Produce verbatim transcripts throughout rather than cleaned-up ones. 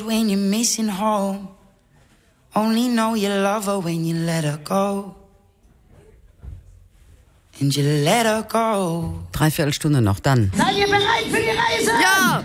When you're missing home, only know you love her when you let her go. And you let her go. Dreiviertel Stunde noch, dann. Seid ihr bereit für die Reise? Ja!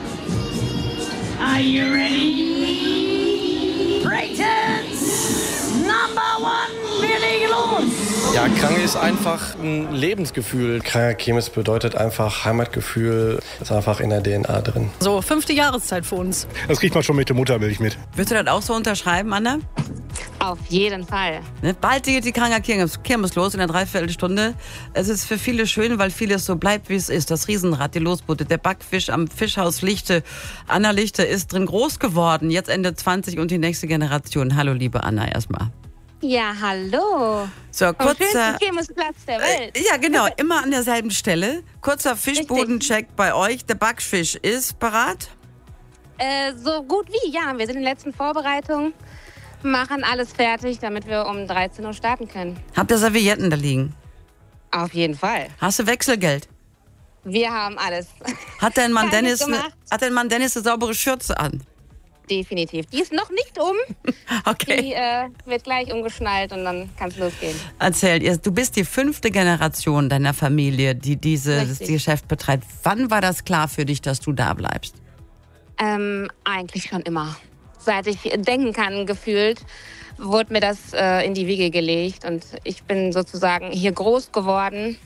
Are you ready? Braytons Number One, wir legen los! Ja, Kranke ist einfach ein Lebensgefühl. Kranker Kirmes bedeutet einfach Heimatgefühl, ist einfach in der D N A drin. So, fünfte Jahreszeit für uns. Das kriegt man schon mit der Muttermilch mit. Würdest du das auch so unterschreiben, Anna? Auf jeden Fall. Ne? Bald geht die Kranker Kirmes, Kirmes los in der Dreiviertelstunde. Es ist für viele schön, weil vieles so bleibt, wie es ist. Das Riesenrad, die Losboote, der Backfisch am Fischhaus Lichte. Anna Lichte ist drin groß geworden, jetzt Ende zwanzig und die nächste Generation. Hallo, liebe Anna, erstmal. Ja, hallo. So, kurzer Kirmesplatz der Welt. Äh, ja, genau, immer an derselben Stelle. Kurzer Fischbodencheck bei euch. Der Backfisch ist parat? Äh, so gut wie, ja. Wir sind in den letzten Vorbereitungen, machen alles fertig, damit wir um dreizehn Uhr starten können. Habt ihr Servietten da liegen? Auf jeden Fall. Hast du Wechselgeld? Wir haben alles. Hat dein Mann Keines Dennis, ne, gemacht. hat dein Mann Dennis eine saubere Schürze an? Definitiv. Die ist noch nicht um. Okay. Die äh, wird gleich umgeschnallt und dann kann es losgehen. Erzähl, ihr- du bist die fünfte Generation deiner Familie, die dieses Richtig. Geschäft betreibt. Wann war das klar für dich, dass du da bleibst? Ähm, eigentlich schon immer. Seit ich denken kann, gefühlt, wurde mir das äh, in die Wiege gelegt. Und ich bin sozusagen hier groß geworden